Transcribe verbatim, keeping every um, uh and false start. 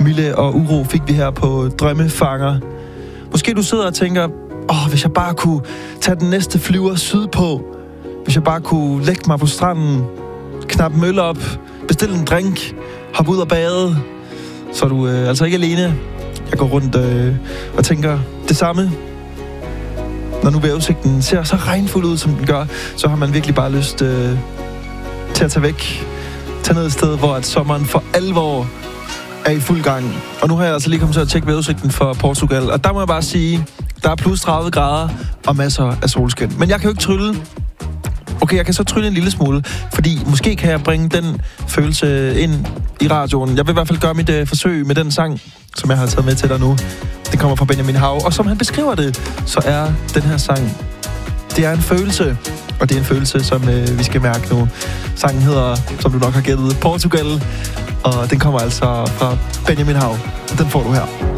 Mille og Uro fik vi her på Drømmefanger. Måske du sidder og tænker, åh, hvis jeg bare kunne tage den næste flyver sydpå. Hvis jeg bare kunne lægge mig på stranden, knappe møl op, bestille en drink, hoppe ud og bade. Så er du øh, altså ikke alene. Jeg går rundt øh, og tænker det samme. Når nu vejrudsigten ser så regnfuld ud, som den gør, så har man virkelig bare lyst øh, til at tage væk. Tage ned et sted, hvor at sommeren for alvor er i fuld gang. Og nu har jeg altså lige kommet til at tjekke vejrudsigten for Portugal. Og der må jeg bare sige, der er plus tredive grader og masser af solskin. Men jeg kan jo ikke trylle. Okay, jeg kan så trylle en lille smule, fordi måske kan jeg bringe den følelse ind i radioen. Jeg vil i hvert fald gøre mit øh, forsøg med den sang, som jeg har taget med til dig nu. Det kommer fra Benjamin Hav, og som han beskriver det, så er den her sang, det er en følelse, og det er en følelse, som øh, vi skal mærke nu. Sangen hedder, som du nok har gættet, Portugal, og den kommer altså fra Benjamin Hav. Den får du her.